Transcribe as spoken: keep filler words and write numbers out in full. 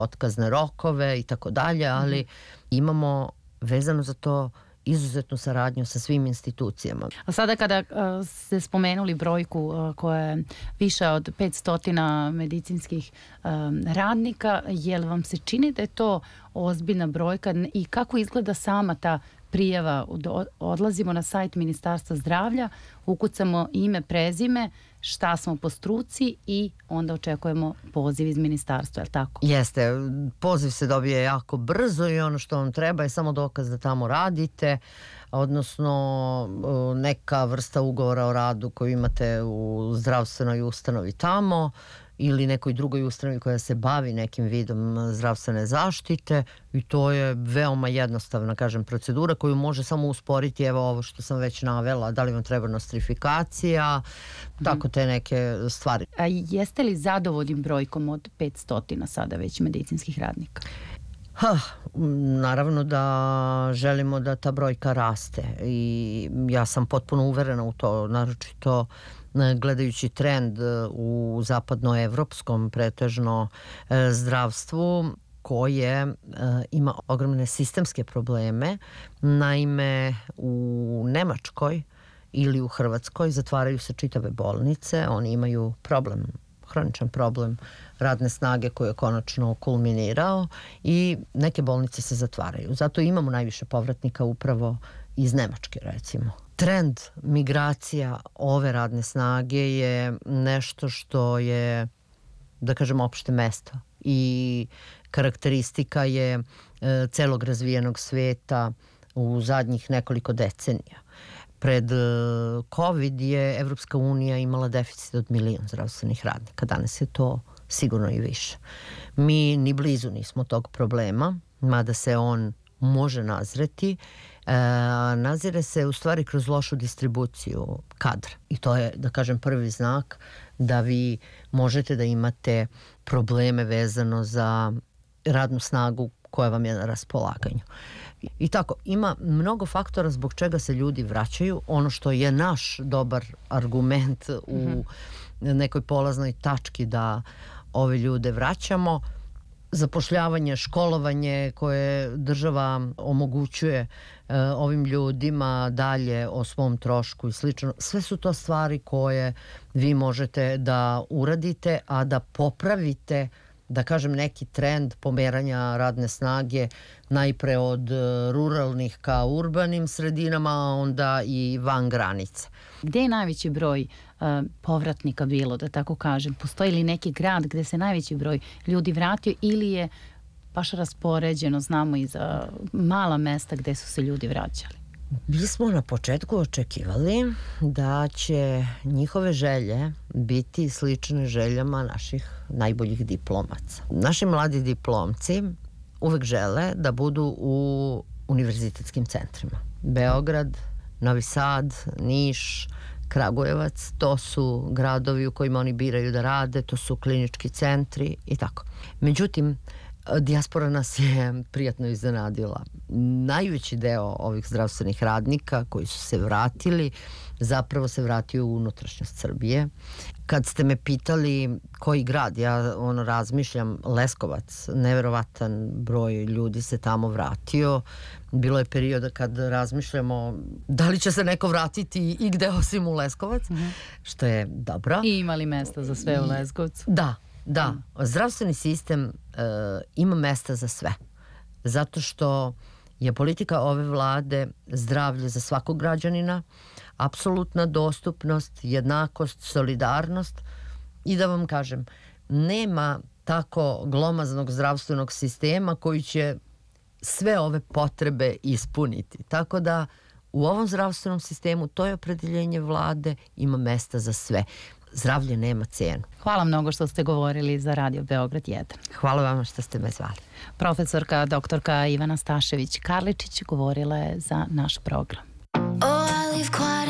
otkazne rokove i tako dalje, ali imamo vezano za to izuzetnu saradnju sa svim institucijama. A sada kada uh, ste spomenuli brojku uh, koja je više od petsto medicinskih um, radnika, je li vam se čini da je to ozbiljna brojka i kako izgleda sama ta prijava? Odlazimo na sajt Ministarstva zdravlja, ukucamo ime, prezime, šta smo po struci i onda očekujemo poziv iz ministarstva, je li tako? Jeste, poziv se dobije jako brzo i ono što vam treba je samo dokaz da tamo radite, odnosno neka vrsta ugovora o radu koju imate u zdravstvenoj ustanovi tamo ili nekoj drugoj ustanovi koja se bavi nekim vidom zdravstvene zaštite i to je veoma jednostavna, kažem, procedura koju može samo usporiti, evo ovo što sam već navela, da li vam treba nostrifikacija, tako te neke stvari. A jeste li zadovoljni brojkom od petsto sada već medicinskih radnika? Ha, naravno da želimo da ta brojka raste i ja sam potpuno uverena u to, naročito gledajući trend u zapadnoevropskom pretežno zdravstvu koje ima ogromne sistemske probleme. Naime, u Nemačkoj ili u Hrvatskoj zatvaraju se čitave bolnice, oni imaju problem, hroničan problem radne snage koji je konačno kulminirao i neke bolnice se zatvaraju. Zato imamo najviše povratnika upravo iz Nemačke, recimo. Trend migracija ove radne snage je nešto što je, da kažem, opšte mesto i karakteristika je e, celog razvijenog sveta u zadnjih nekoliko decenija. Pred COVID je Evropska unija imala deficit od milion zdravstvenih radnika. Danas je to sigurno i više. Mi ni blizu nismo tog problema, mada se on može nazreti. E, nazire se u stvari kroz lošu distribuciju kadra. I to je, da kažem, prvi znak da vi možete da imate probleme vezano za radnu snagu koja vam je na raspolaganju. I tako, ima mnogo faktora zbog čega se ljudi vraćaju. Ono što je naš dobar argument u nekoj polaznoj tački da ove ljude vraćamo, zapošljavanje, školovanje koje država omogućuje e, ovim ljudima dalje o svom trošku i slično. Sve su to stvari koje vi možete da uradite, a da popravite, da kažem, neki trend pomeranja radne snage najpre od ruralnih ka urbanim sredinama, a onda i van granice. Gde je najveći broj uh, povratnika bilo, da tako kažem? Postoji li neki grad gde se najveći broj ljudi vratio ili je baš raspoređeno, znamo i za mala mesta gde su se ljudi vraćali? Mi smo na početku očekivali da će njihove želje biti slične željama naših najboljih diplomaca. Naši mladi diplomci uvek žele da budu u univerzitetskim centrima. Beograd, Novi Sad, Niš, Kragujevac, to su gradovi u kojima oni biraju da rade, to su klinički centri i tako. Međutim, dijaspora nas je prijatno iznenadila. Najveći deo ovih zdravstvenih radnika koji su se vratili, zapravo se vratio u unutrašnjost Srbije. Kad ste me pitali koji grad, ja ono razmišljam, Leskovac, neverovatan broj ljudi se tamo vratio. Bilo je perioda kad razmišljamo da li će se neko vratiti i gde osim u Leskovac, mm-hmm. što je dobro. I ima li mesta za sve u Leskovcu? Da. Da, zdravstveni sistem e, ima mesta za sve. Zato što je politika ove vlade zdravlje za svakog građanina, apsolutna dostupnost, jednakost, solidarnost i da vam kažem, nema tako glomaznog zdravstvenog sistema koji će sve ove potrebe ispuniti. Tako da u ovom zdravstvenom sistemu to je opredeljenje vlade, ima mesta za sve. Zdravlje nema cenu. Hvala mnogo što ste govorili za Radio Beograd jedan. Hvala vam što ste me zvali. Profesorka doktorka Ivana Stašević-Karličić govorila je za naš program. Oh, I live quiet.